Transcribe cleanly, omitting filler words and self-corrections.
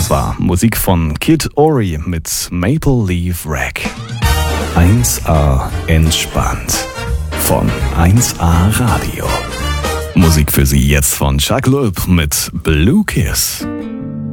Das war Musik von Kid Ory mit Maple Leaf Rack. 1A entspannt von 1A Radio. Musik für Sie jetzt von Chuck Loeb mit Blue Kiss.